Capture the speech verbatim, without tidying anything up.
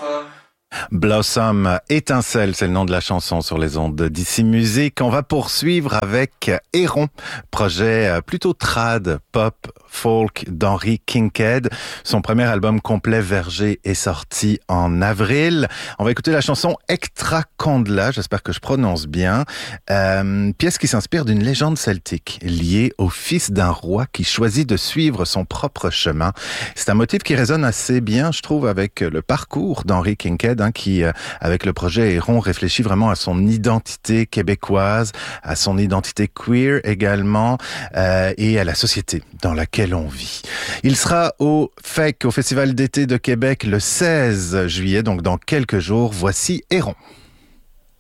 Blossom, étincelle, c'est le nom de la chanson sur les ondes d'Ici Musique. On va poursuivre avec Héron, projet plutôt trad, pop, folk d'Henry Kincaid. Son premier album complet, Verger, est sorti en avril. On va écouter la chanson Ectra Condla, j'espère que je prononce bien. Euh, pièce qui s'inspire d'une légende celtique liée au fils d'un roi qui choisit de suivre son propre chemin. C'est un motif qui résonne assez bien, je trouve, avec le parcours d'Henry Kincaid, hein, qui, euh, avec le projet Héron, réfléchit vraiment à son identité québécoise, à son identité queer également, euh, et à la société dans laquelle on vit. Il sera au F E C, au Festival d'été de Québec, le seize juillet, donc dans quelques jours. Voici Héron.